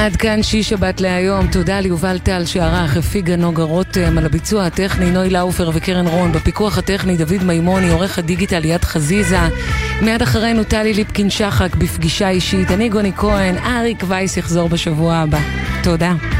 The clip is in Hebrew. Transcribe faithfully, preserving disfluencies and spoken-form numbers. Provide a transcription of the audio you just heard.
עד כאן שיש שבת להיום. תודה ליובל טל שערך, הפיגה נוגה רותם, על הביצוע הטכני נוי לאופר וקרן רון, בפיקוח הטכני דוד מימוני, עורך הדיגיטל ליד חזיזה. מיד אחרינו טלי ליפקין שחק בפגישה אישית. אני גוני כהן, אריק וייס יחזור בשבוע הבא. תודה.